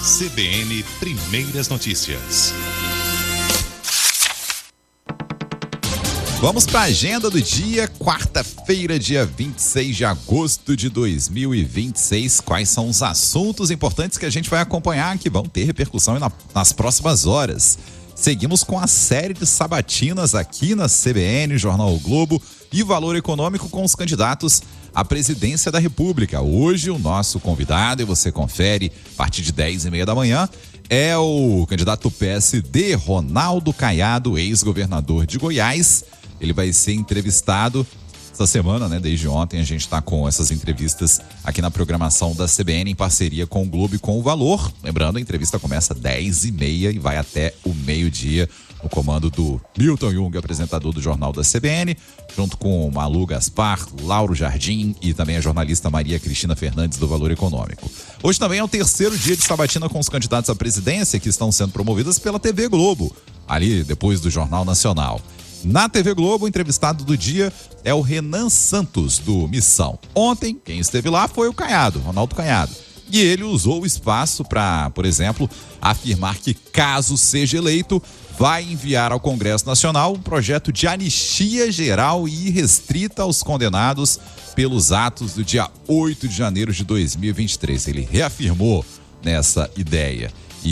CBN Primeiras Notícias. Vamos para a agenda do dia, quarta-feira, dia 26 de agosto de 2026. Quais são os assuntos importantes que a gente vai acompanhar, que vão ter repercussão nas próximas horas? Seguimos com a série de sabatinas aqui na CBN, Jornal O Globo e Valor Econômico com os candidatos à presidência da República. Hoje o nosso convidado, e você confere a partir de 10h30 da manhã, é o candidato do PSD, Ronaldo Caiado, ex-governador de Goiás. Ele vai ser entrevistado essa semana, né? Desde ontem a gente está com essas entrevistas aqui na programação da CBN em parceria com o Globo e com o Valor. Lembrando, a entrevista começa às 10h30 e vai até o meio-dia, no comando do Milton Jung, apresentador do Jornal da CBN, junto com Malu Gaspar, Lauro Jardim e também a jornalista Maria Cristina Fernandes do Valor Econômico. Hoje também é o terceiro dia de sabatina com os candidatos à presidência que estão sendo promovidas pela TV Globo, ali depois do Jornal Nacional. Na TV Globo, o entrevistado do dia é o Renan Santos, do Missão. Ontem, quem esteve lá foi o Caiado, Ronaldo Caiado. E ele usou o espaço para, por exemplo, afirmar que, caso seja eleito, vai enviar ao Congresso Nacional um projeto de anistia geral e irrestrita aos condenados pelos atos do dia 8 de janeiro de 2023. Ele reafirmou nessa ideia.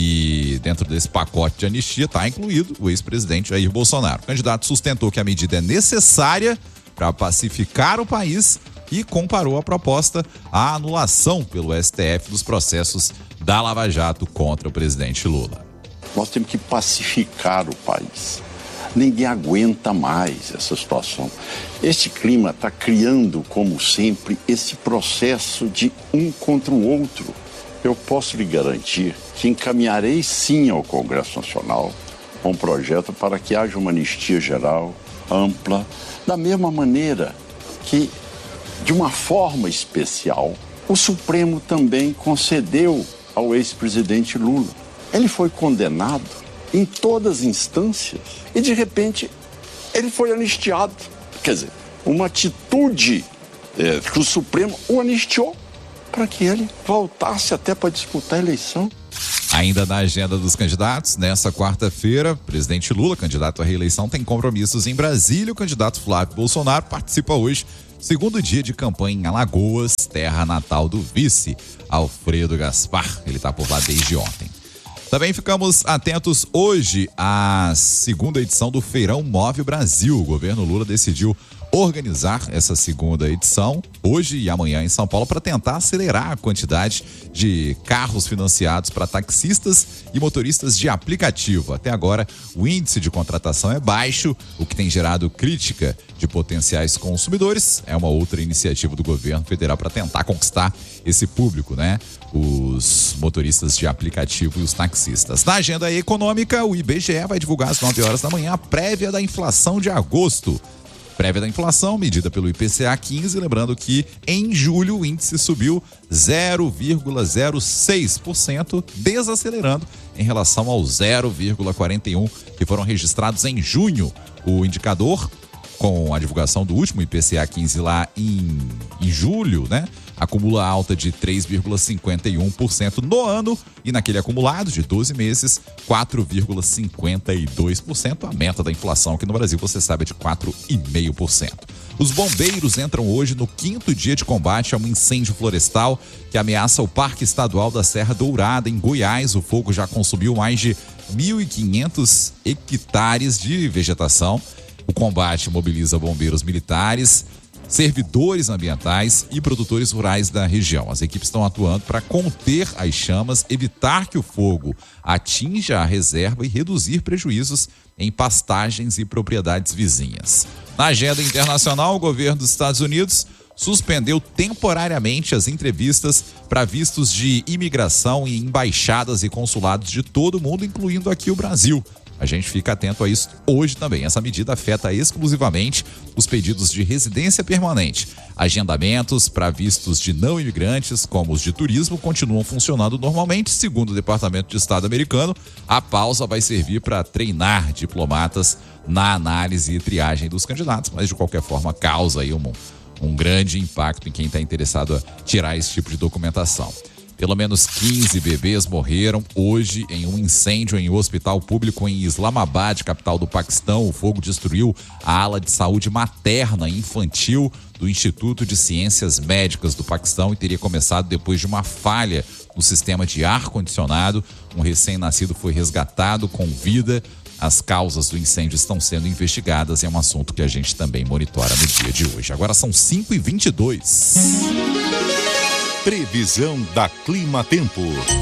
E dentro desse pacote de anistia está incluído o ex-presidente Jair Bolsonaro. O candidato sustentou que a medida é necessária para pacificar o país e comparou a proposta à anulação pelo STF dos processos da Lava Jato contra o presidente Lula. Nós temos que pacificar o país. Ninguém aguenta mais essa situação. Este clima está criando, como sempre, esse processo de um contra o outro. Eu posso lhe garantir que encaminharei sim ao Congresso Nacional um projeto para que haja uma anistia geral, ampla, da mesma maneira que, de uma forma especial, o Supremo também concedeu ao ex-presidente Lula. Ele foi condenado em todas as instâncias e, de repente, ele foi anistiado. Quer dizer, uma atitude que o Supremo o anistiou para que ele voltasse até para disputar a eleição. Ainda na agenda dos candidatos, nessa quarta-feira, o presidente Lula, candidato à reeleição, tem compromissos em Brasília. O candidato Flávio Bolsonaro participa hoje, segundo dia de campanha em Alagoas, terra natal do vice, Alfredo Gaspar. Ele está por lá desde ontem. Também ficamos atentos hoje à segunda edição do Feirão Move Brasil. O governo Lula decidiu organizar essa segunda edição hoje e amanhã em São Paulo para tentar acelerar a quantidade de carros financiados para taxistas e motoristas de aplicativo. Até agora, o índice de contratação é baixo, o que tem gerado crítica de potenciais consumidores. É uma outra iniciativa do governo federal para tentar conquistar esse público, né? Os motoristas de aplicativo e os taxistas. Na agenda econômica, o IBGE vai divulgar às 9 horas da manhã a prévia da inflação de agosto. Prévia da inflação, medida pelo IPCA 15, lembrando que em julho o índice subiu 0,06%, desacelerando em relação aos 0,41% que foram registrados em junho. O indicador, com a divulgação do último IPCA 15 lá em julho, né? Acumula alta de 3,51% no ano e naquele acumulado de 12 meses, 4,52%. A meta da inflação aqui no Brasil, você sabe, é de 4,5%. Os bombeiros entram hoje no 5º dia de combate a um incêndio florestal que ameaça o Parque Estadual da Serra Dourada, em Goiás. O fogo já consumiu mais de 1.500 hectares de vegetação. O combate mobiliza bombeiros militares, servidores ambientais e produtores rurais da região. As equipes estão atuando para conter as chamas, evitar que o fogo atinja a reserva e reduzir prejuízos em pastagens e propriedades vizinhas. Na agenda internacional, o governo dos Estados Unidos suspendeu temporariamente as entrevistas para vistos de imigração em embaixadas e consulados de todo o mundo, incluindo aqui o Brasil. A gente fica atento a isso hoje também. Essa medida afeta exclusivamente os pedidos de residência permanente. Agendamentos para vistos de não imigrantes, como os de turismo, continuam funcionando normalmente. Segundo o Departamento de Estado americano, a pausa vai servir para treinar diplomatas na análise e triagem dos candidatos, mas de qualquer forma causa aí um grande impacto em quem está interessado a tirar esse tipo de documentação. Pelo menos 15 bebês morreram hoje em um incêndio em um hospital público em Islamabad, capital do Paquistão. O fogo destruiu a ala de saúde materna e infantil do Instituto de Ciências Médicas do Paquistão e teria começado depois de uma falha no sistema de ar-condicionado. Um recém-nascido foi resgatado com vida. As causas do incêndio estão sendo investigadas e é um assunto que a gente também monitora no dia de hoje. Agora são 5h22. Previsão da Clima Tempo.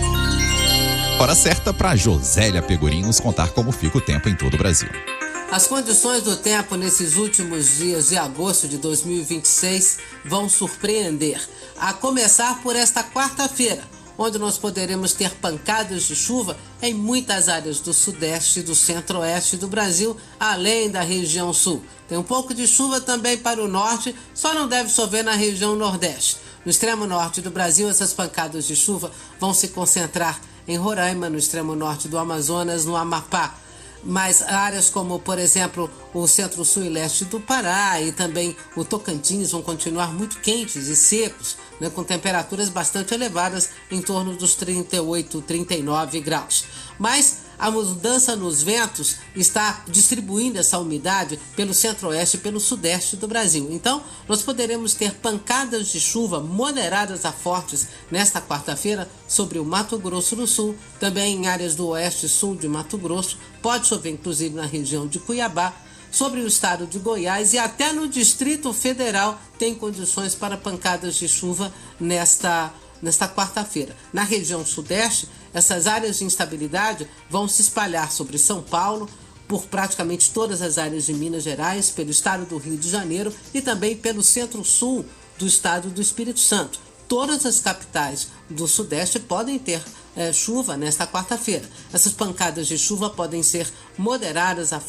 Hora certa para Josélia Pegorim nos contar como fica o tempo em todo o Brasil. As condições do tempo nesses últimos dias de agosto de 2026 vão surpreender. A começar por esta quarta-feira, onde nós poderemos ter pancadas de chuva em muitas áreas do sudeste e do centro-oeste do Brasil, além da região sul. Tem um pouco de chuva também para o norte, só não deve chover na região nordeste. No extremo norte do Brasil, essas pancadas de chuva vão se concentrar em Roraima, no extremo norte do Amazonas, no Amapá. Mas áreas como, por exemplo, o centro-sul e leste do Pará e também o Tocantins vão continuar muito quentes e secos, né, com temperaturas bastante elevadas, em torno dos 38, 39 graus. Mas a mudança nos ventos está distribuindo essa umidade pelo centro-oeste e pelo sudeste do Brasil. Então, nós poderemos ter pancadas de chuva moderadas a fortes nesta quarta-feira sobre o Mato Grosso do Sul, também em áreas do oeste e sul de Mato Grosso, pode chover inclusive na região de Cuiabá, sobre o estado de Goiás e até no Distrito Federal tem condições para pancadas de chuva nesta quarta-feira. Na região sudeste, essas áreas de instabilidade vão se espalhar sobre São Paulo, por praticamente todas as áreas de Minas Gerais, pelo estado do Rio de Janeiro e também pelo centro-sul do estado do Espírito Santo. Todas as capitais do sudeste podem ter chuva nesta quarta-feira. Essas pancadas de chuva podem ser moderadas a